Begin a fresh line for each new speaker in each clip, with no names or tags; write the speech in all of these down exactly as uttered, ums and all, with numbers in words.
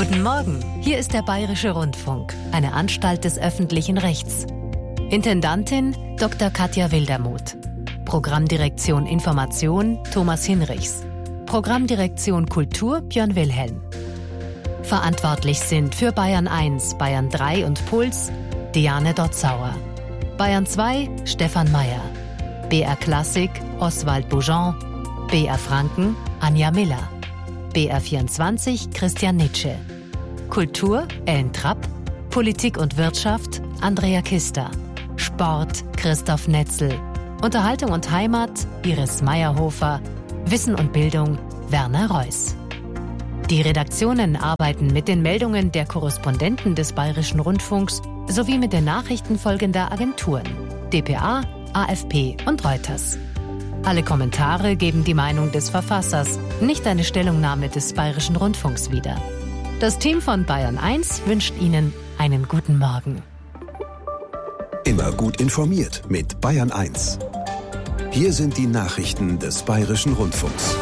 Guten Morgen, hier ist der Bayerische Rundfunk, eine Anstalt des öffentlichen Rechts. Intendantin Doktor Katja Wildermuth. Programmdirektion Information Thomas Hinrichs. Programmdirektion Kultur Björn Wilhelm. Verantwortlich sind für Bayern eins, Bayern drei und Puls Diane Dotzauer. Bayern zwei Stefan Mayer. B R Klassik Oswald Boujon. B R Franken Anja Miller. B R vierundzwanzig Christian Nitsche. Kultur Ellen Trapp. Politik und Wirtschaft Andrea Kister. Sport Christoph Netzel. Unterhaltung und Heimat Iris Meyerhofer. Wissen und Bildung Werner Reuss. Die Redaktionen arbeiten mit den Meldungen der Korrespondenten des Bayerischen Rundfunks sowie mit den Nachrichten folgender Agenturen: D P A, A F P und Reuters. Alle Kommentare geben die Meinung des Verfassers, nicht eine Stellungnahme des Bayerischen Rundfunks wider. Das Team von Bayern eins wünscht Ihnen einen guten Morgen.
Immer gut informiert mit Bayern eins. Hier sind die Nachrichten des Bayerischen Rundfunks.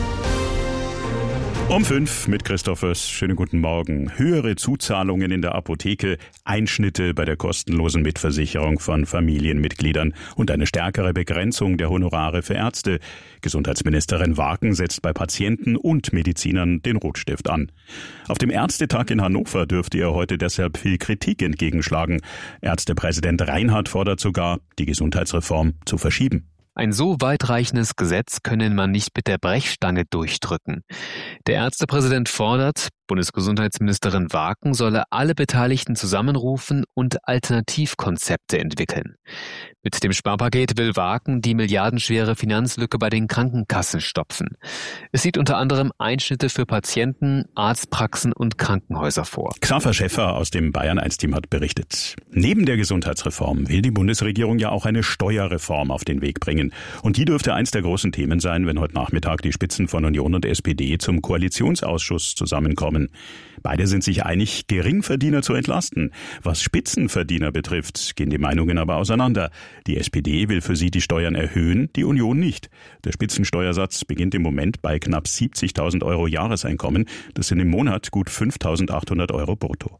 Um fünf mit Christophers. Schönen guten Morgen. Höhere Zuzahlungen in der Apotheke, Einschnitte bei der kostenlosen Mitversicherung von Familienmitgliedern und eine stärkere Begrenzung der Honorare für Ärzte. Gesundheitsministerin Wagen setzt bei Patienten und Medizinern den Rotstift an. Auf dem Ärztetag in Hannover dürfte ihr heute deshalb viel Kritik entgegenschlagen. Ärztepräsident Reinhardt fordert sogar, die Gesundheitsreform zu verschieben.
Ein so weitreichendes Gesetz könne man nicht mit der Brechstange durchdrücken. Der Ärztepräsident fordert, Bundesgesundheitsministerin Wagen solle alle Beteiligten zusammenrufen und Alternativkonzepte entwickeln. Mit dem Sparpaket will Wagen die milliardenschwere Finanzlücke bei den Krankenkassen stopfen. Es sieht unter anderem Einschnitte für Patienten, Arztpraxen und Krankenhäuser vor.
Xaver Schäffer aus dem Bayern eins Team hat berichtet. Neben der Gesundheitsreform will die Bundesregierung ja auch eine Steuerreform auf den Weg bringen. Und die dürfte eins der großen Themen sein, wenn heute Nachmittag die Spitzen von Union und S P D zum Koalitionsausschuss zusammenkommen. Beide sind sich einig, Geringverdiener zu entlasten. Was Spitzenverdiener betrifft, gehen die Meinungen aber auseinander. Die S P D will für sie die Steuern erhöhen, die Union nicht. Der Spitzensteuersatz beginnt im Moment bei knapp siebzigtausend Euro Jahreseinkommen. Das sind im Monat gut fünftausendachthundert Euro brutto.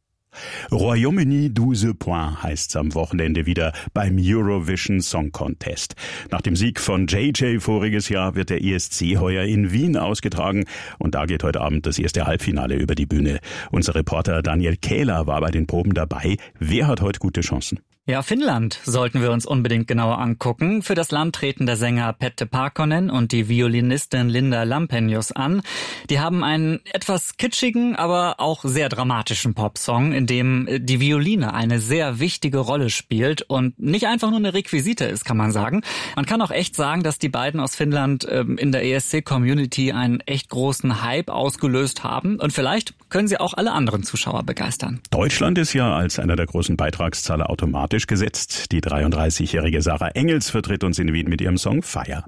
Royaume-Uni douze points heißt's am Wochenende wieder beim Eurovision Song Contest. Nach dem Sieg von J J voriges Jahr wird der E S C heuer in Wien ausgetragen und da geht heute Abend das erste Halbfinale über die Bühne. Unser Reporter Daniel Kähler war bei den Proben dabei. Wer hat heute gute Chancen?
Ja, Finnland sollten wir uns unbedingt genauer angucken. Für das Land treten der Sänger Pette Parkkonen und die Violinistin Linda Lampenius an. Die haben einen etwas kitschigen, aber auch sehr dramatischen Popsong, in dem die Violine eine sehr wichtige Rolle spielt und nicht einfach nur eine Requisite ist, kann man sagen. Man kann auch echt sagen, dass die beiden aus Finnland in der E S C-Community einen echt großen Hype ausgelöst haben und vielleicht können sie auch alle anderen Zuschauer begeistern.
Deutschland ist ja als einer der großen Beitragszahler automatisch gesetzt. Die dreiunddreißigjährige Sarah Engels vertritt uns in Wien mit ihrem Song Feier.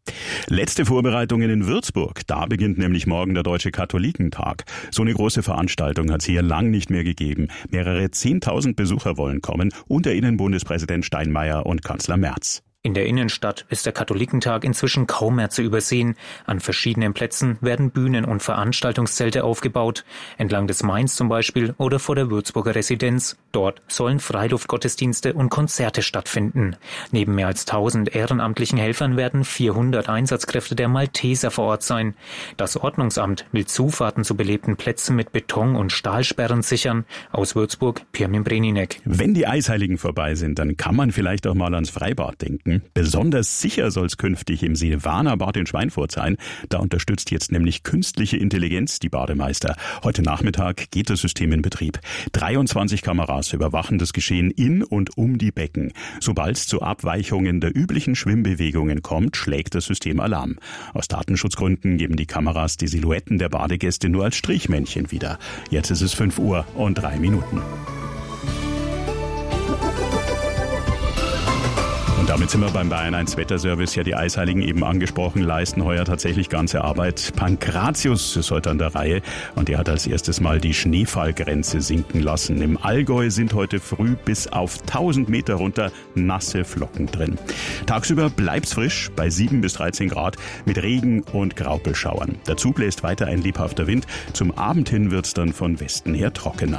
Letzte Vorbereitungen in Würzburg. Da beginnt nämlich morgen der Deutsche Katholikentag. So eine große Veranstaltung hat es hier lang nicht mehr gegeben. Mehrere zehntausend Besucher wollen kommen, unter ihnen Bundespräsident Steinmeier und Kanzler Merz.
In der Innenstadt ist der Katholikentag inzwischen kaum mehr zu übersehen. An verschiedenen Plätzen werden Bühnen und Veranstaltungszelte aufgebaut. Entlang des Mains zum Beispiel oder vor der Würzburger Residenz. Dort sollen Freiluftgottesdienste und Konzerte stattfinden. Neben mehr als tausend ehrenamtlichen Helfern werden vierhundert Einsatzkräfte der Malteser vor Ort sein. Das Ordnungsamt will Zufahrten zu belebten Plätzen mit Beton- und Stahlsperren sichern. Aus Würzburg, Pirmin Breninek.
Wenn die Eisheiligen vorbei sind, dann kann man vielleicht auch mal ans Freibad denken. Besonders sicher soll es künftig im Silvanerbad in Schweinfurt sein. Da unterstützt jetzt nämlich künstliche Intelligenz die Bademeister. Heute Nachmittag geht das System in Betrieb. dreiundzwanzig Kameras überwachen das Geschehen in und um die Becken. Sobald es zu Abweichungen der üblichen Schwimmbewegungen kommt, schlägt das System Alarm. Aus Datenschutzgründen geben die Kameras die Silhouetten der Badegäste nur als Strichmännchen wieder. Jetzt ist es fünf Uhr und drei Minuten. Und Damit sind wir beim Bayern eins Wetterservice. Ja, die Eisheiligen eben angesprochen, leisten heuer tatsächlich ganze Arbeit. Pankratius ist heute an der Reihe und der hat als erstes Mal die Schneefallgrenze sinken lassen. Im Allgäu sind heute früh bis auf tausend Meter runter nasse Flocken drin. Tagsüber bleibt's frisch bei sieben bis dreizehn Grad mit Regen und Graupelschauern. Dazu bläst weiter ein lebhafter Wind. Zum Abend hin wird's dann von Westen her trockener.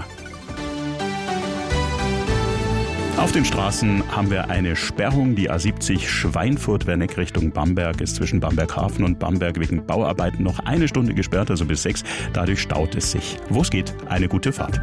Auf den Straßen haben wir eine Sperrung. Die A siebzig Schweinfurt-Werneck Richtung Bamberg ist zwischen Bamberghafen und Bamberg wegen Bauarbeiten noch eine Stunde gesperrt, also bis sechs. Dadurch staut es sich. Wo es geht, eine gute Fahrt.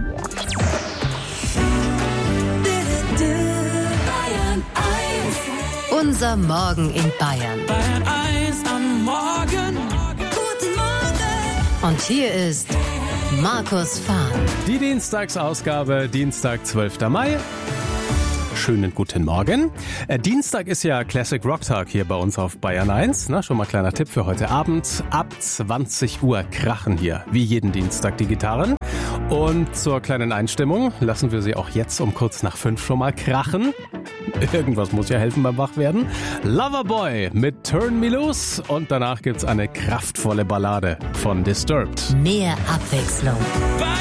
Unser Morgen in Bayern.
Bayern eins am Morgen. Guten Morgen.
Und hier ist Markus Fahn.
Die Dienstagsausgabe, Dienstag, zwölfter Mai. Schönen guten Morgen. Äh, Dienstag ist ja Classic Rock Tag hier bei uns auf Bayern eins. Na, schon mal kleiner Tipp für heute Abend. Ab zwanzig Uhr krachen hier, wie jeden Dienstag, die Gitarren. Und zur kleinen Einstimmung lassen wir sie auch jetzt um kurz nach fünf schon mal krachen. Irgendwas muss ja helfen beim Wachwerden. Loverboy mit Turn Me Loose und danach gibt's eine kraftvolle Ballade von Disturbed.
Mehr Abwechslung.